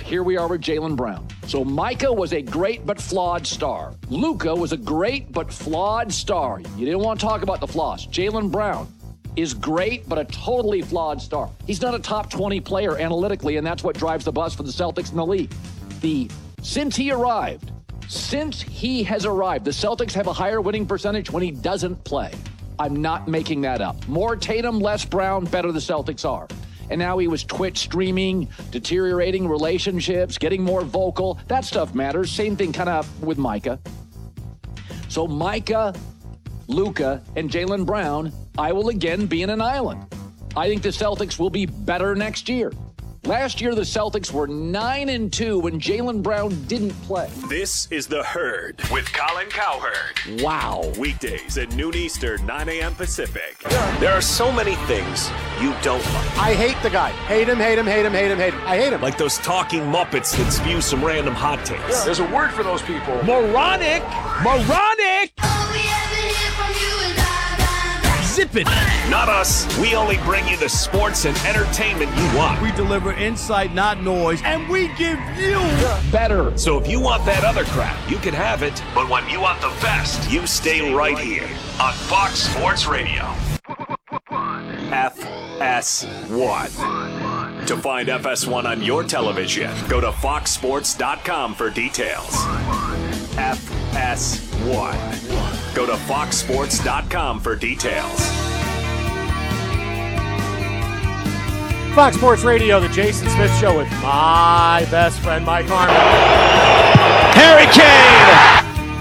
here we are with Jaylen Brown. So Micah was a great but flawed star. Luka was a great but flawed star. You didn't want to talk about the flaws. Jaylen Brown is great but a totally flawed star. He's not a top 20 player analytically, and that's what drives the bus for the Celtics in the league. Since he has arrived, the Celtics have a higher winning percentage when he doesn't play. I'm not making that up. More Tatum, less Brown, better the Celtics are. And now he was Twitch streaming, deteriorating relationships, getting more vocal. That stuff matters. Same thing kind of with Micah. So Micah, Luka, and Jaylen Brown, I will again be in an island. I think the Celtics will be better next year. Last year, the Celtics were 9-2 when Jaylen Brown didn't play. This is The Herd with Colin Cowherd. Wow. Weekdays at noon Eastern, 9 a.m. Pacific. There are so many things you don't like. I hate the guy. Hate him. I hate him. Like those talking Muppets that spew some random hot takes. Yeah, there's a word for those people. Moronic! All we ever hear from you is Zippin'. Not us. We only bring you the sports and entertainment you want. We deliver insight, not noise, and we give you better. So if you want that other crap, you can have it. But when you want the best, you stay right here on Fox Sports Radio. FS1. To find FS1 on your television, go to foxsports.com for details. FS1. Go to foxsports.com for details. Fox Sports Radio, the Jason Smith Show with my best friend, Mike Harmon. Harry Kane!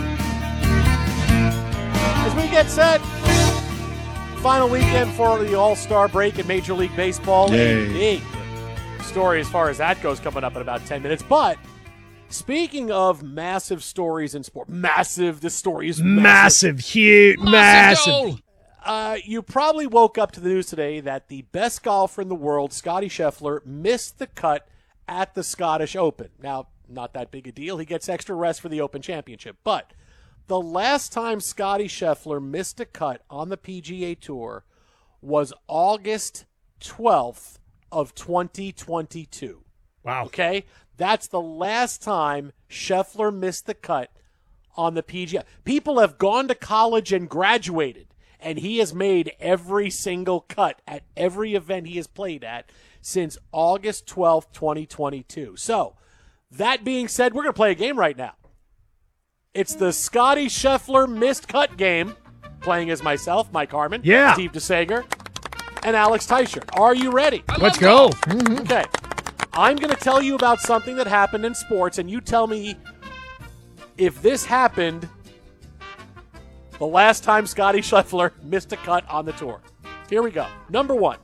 As we get set, final weekend for the All-Star break in Major League Baseball. A big story as far as that goes coming up in about 10 minutes. But speaking of massive stories in sport, the story is massive. Huge, massive. You probably woke up to the news today that the best golfer in the world, Scottie Scheffler, missed the cut at the Scottish Open. Now, not that big a deal. He gets extra rest for the Open Championship. But the last time Scottie Scheffler missed a cut on the PGA Tour was August 12th of 2022. Wow. Okay? That's the last time Scheffler missed the cut on the PGA. People have gone to college and graduated, and he has made every single cut at every event he has played at since August 12th, 2022. So, that being said, we're going to play a game right now. It's the Scottie Scheffler missed cut game, playing as myself, Mike Harmon, Steve DeSager, and Alex Teicher. Are you ready? Let's go. Okay. I'm going to tell you about something that happened in sports, and you tell me if this happened the last time Scottie Scheffler missed a cut on the tour. Here we go. Number one.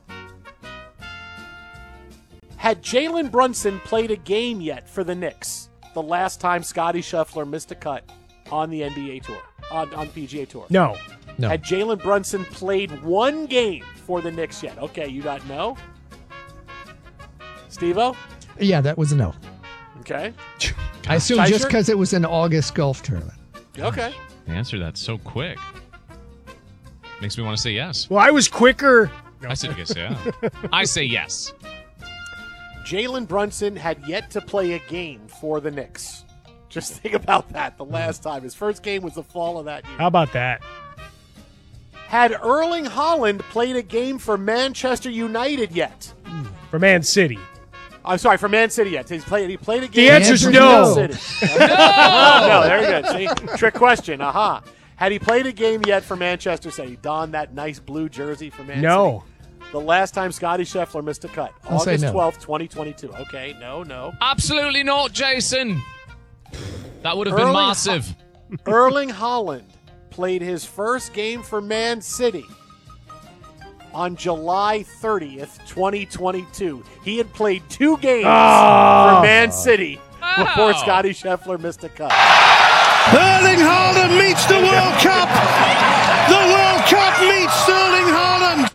Had Jalen Brunson played a game yet for the Knicks the last time Scottie Scheffler missed a cut on the NBA tour, on the PGA Tour? No. Had Jalen Brunson played one game for the Knicks yet? Okay, you got no? Steve-O? Yeah, that was a no. Okay. I assume Teicher? just because it was an August golf tournament. Okay. Answer that so quick. Makes me want to say yes. Well, I was quicker. I said yes, yeah. I say yes. Jalen Brunson had yet to play a game for the Knicks. Just think about that the last time. His first game was the fall of that year. How about that? Had Erling Haaland played a game for Manchester United yet? For Man City. I'm sorry, for Man City yet. He played a game. The answer's for no. Man City. No, very good. See? Trick question. Aha. Had he played a game yet for Manchester City? Donned that nice blue jersey for Man City? No. The last time Scottie Scheffler missed a cut. I'll say August no. 12th, 2022. Okay, no. Absolutely not, Jason. That would have been massive. Erling Haaland played his first game for Man City on July 30th, 2022. He had played 2 games for Man City before Scottie Scheffler missed a cut. Erling Haaland meets the World Cup. The World Cup meets Sterling Haaland.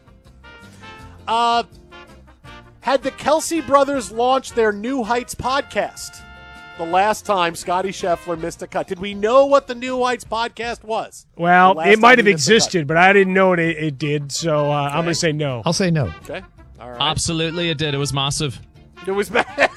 Had the Kelsey brothers launched their New Heights podcast the last time Scottie Scheffler missed a cut? Did we know what the New Heights podcast was? Well, it might have existed, but I didn't know it did, so I'm going to say no. I'll say no. Okay. All right. Absolutely, it did. It was massive. It was